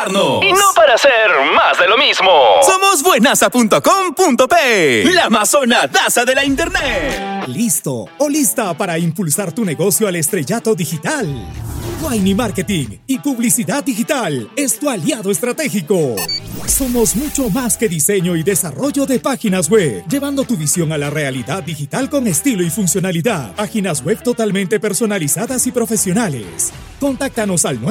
ayudarnos. Y no para hacer más de lo mismo. Somos buenaza.com.pe, la amazonadaza de la internet. ¿Listo o lista para impulsar tu negocio al estrellato digital? Quaini Marketing y Publicidad Digital es tu aliado estratégico. Somos mucho más que diseño y desarrollo de páginas web, llevando tu visión a la realidad digital con estilo y funcionalidad. Páginas web totalmente personalizadas y profesionales. Contáctanos al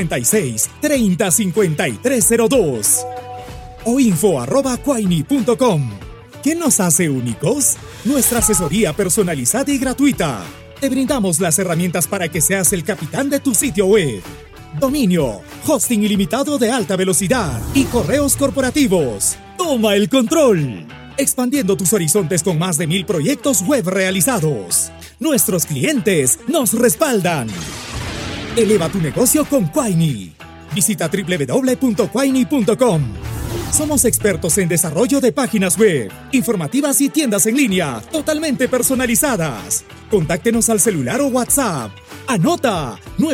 976-305302 o info@quaini.com. ¿Qué nos hace únicos? Nuestra asesoría personalizada y gratuita. Te brindamos las herramientas para que seas el capitán de tu sitio web. Dominio, hosting ilimitado de alta velocidad y correos corporativos. Toma el control. Expandiendo tus horizontes con más de 1000 proyectos web realizados. Nuestros clientes nos respaldan. Eleva tu negocio con Quaini. Visita www.quaini.com. Somos expertos en desarrollo de páginas web, informativas y tiendas en línea, totalmente personalizadas. Contáctenos al celular o WhatsApp. Anota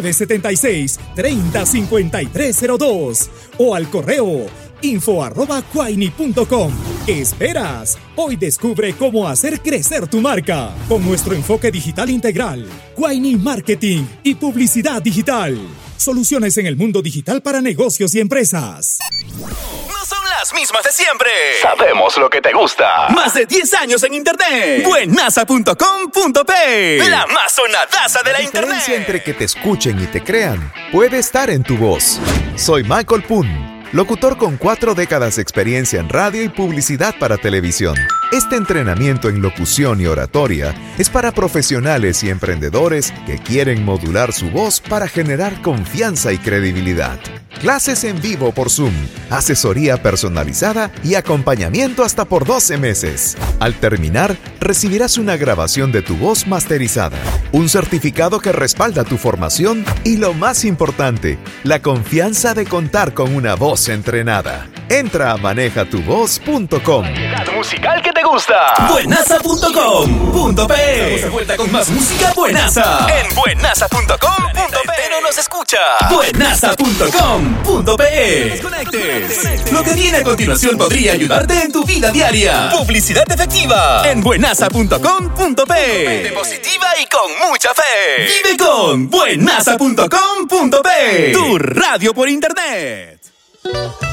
976-305302 o al correo info@quaini.com. ¿Qué esperas? Hoy descubre cómo hacer crecer tu marca con nuestro enfoque digital integral. Quaini Marketing y Publicidad Digital. Soluciones en el mundo digital para negocios y empresas. Las mismas de siempre. Sabemos lo que te gusta. Más de 10 años en internet. Buenaza.com.pe, la amazonadaza de la internet. La diferencia entre que te escuchen y te crean puede estar en tu voz. Soy Michael Poon, locutor con 4 décadas de experiencia en radio y publicidad para televisión. Este entrenamiento en locución y oratoria es para profesionales y emprendedores que quieren modular su voz para generar confianza y credibilidad. Clases en vivo por Zoom, asesoría personalizada y acompañamiento hasta por 12 meses. Al terminar, recibirás una grabación de tu voz masterizada, un certificado que respalda tu formación y, lo más importante, la confianza de contar con una voz entrenada. Entra a manejatuvoz.com. Variedad musical que te gusta. Buenaza.com.pe. Estamos de vuelta con más música buenaza en buenaza.com.pe. No nos escucha. Buenaza.com.pe. Desconectes. Lo que viene a continuación podría ayudarte en tu vida diaria. Publicidad efectiva en buenaza.com.pe. Positiva y con mucha fe. Vive con buenaza.com.pe. Tu radio por internet.